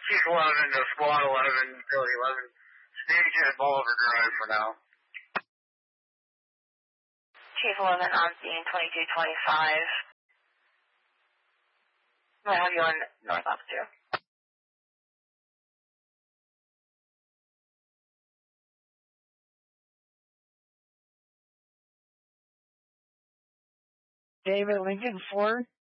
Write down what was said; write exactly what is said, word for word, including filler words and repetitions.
Chief eleven to Squad eleven, Philly eleven. Stage at Bolivar Drive for now. Chief eleven on scene, twenty-two twenty-five. I'm going to have you on North Ops two. David Lincoln four.